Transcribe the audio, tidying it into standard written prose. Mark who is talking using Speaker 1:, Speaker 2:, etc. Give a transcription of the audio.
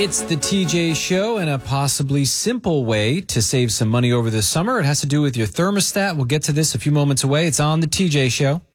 Speaker 1: It's the TJ Show, and a possibly simple way to save some money over the summer. It has to do with your thermostat. We'll get to this a few moments away. It's on the TJ Show.